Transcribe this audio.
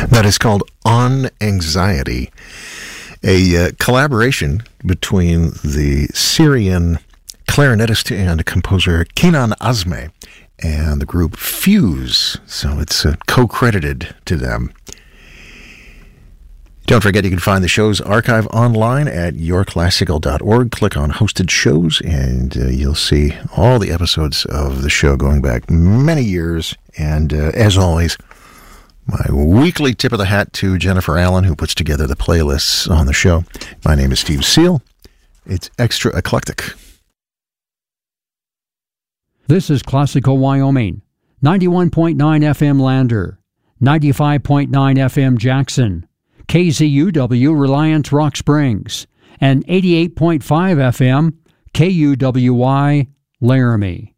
That is called On Anxiety, a collaboration between the Syrian clarinetist and composer Kenan Azme and the group Fuse, so it's co-credited to them. Don't forget you can find the show's archive online at yourclassical.org. Click on hosted shows and you'll see all the episodes of the show going back many years. And as always, my weekly tip of the hat to Jennifer Allen, who puts together the playlists on the show. My name is Steve Seal. It's extra eclectic. This is Classical Wyoming, 91.9 FM Lander, 95.9 FM Jackson, KZUW Reliance Rock Springs, and 88.5 FM KUWY Laramie.